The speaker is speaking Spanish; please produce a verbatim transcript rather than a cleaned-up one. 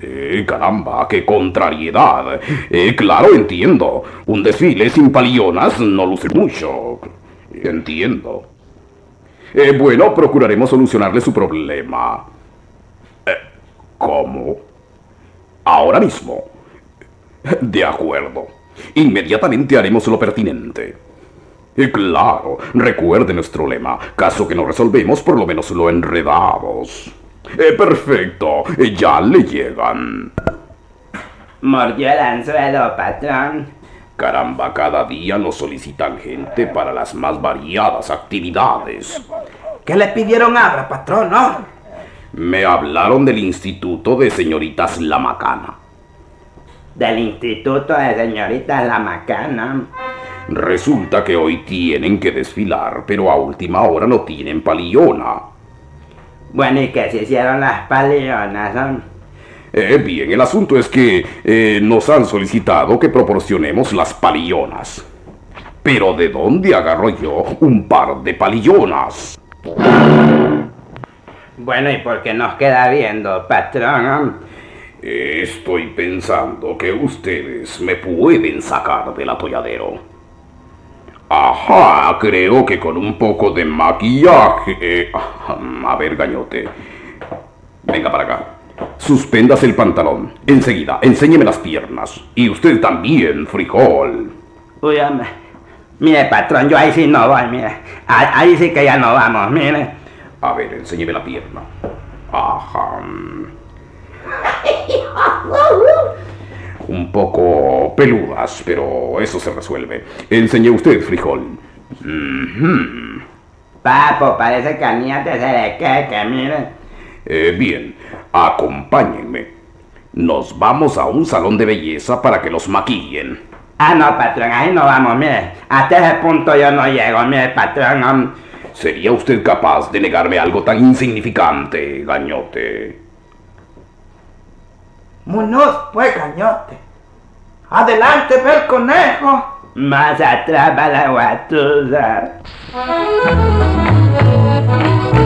Eh, caramba, qué contrariedad. Eh, claro, entiendo. Un desfile sin palillonas no luce mucho. Entiendo. Eh, bueno, procuraremos solucionarle su problema. Eh, ¿Cómo? Ahora mismo. De acuerdo. Inmediatamente haremos lo pertinente. Y claro, recuerde nuestro lema. Caso que no resolvemos, por lo menos lo enredamos. Eh, perfecto. Eh, ya le llegan. Mordió el anzuelo, patrón. Caramba, cada día nos solicitan gente para las más variadas actividades. ¿Qué le pidieron ahora, patrón, no? Me hablaron del Instituto de Señoritas La Macana. Del Instituto de Señoritas La Macana. Resulta que hoy tienen que desfilar, pero a última hora no tienen palillona. Bueno, ¿y qué se hicieron las palillonas, no? Eh, bien, el asunto es que eh, nos han solicitado que proporcionemos las palillonas. Pero ¿de dónde agarro yo un par de palillonas? Bueno, ¿y por qué nos queda viendo, patrón? Eh, estoy pensando que ustedes me pueden sacar del atolladero. Ajá, creo que con un poco de maquillaje... eh, a ver, gañote. Venga para acá. Suspéndase el pantalón. Enseguida, enséñeme las piernas. Y usted también, frijol. Uy, hombre. Mire, patrón, yo ahí sí no voy, mire. Ahí sí que ya no vamos, mire. A ver, enséñeme la pierna. Ajá. Un poco peludas, pero eso se resuelve. Enseñe usted, frijol. Mm-hmm. Papo, parece que a niña te se le queque, mire. Eh, bien, acompáñenme. Nos vamos a un salón de belleza para que los maquillen. Ah, no, patrón, ahí no vamos, mire. Hasta ese punto yo no llego, mire, patrón. ¿Sería usted capaz de negarme algo tan insignificante, gañote? Muñoz, pues, gañote. Adelante, ve el conejo. Más atrás va la guatusa.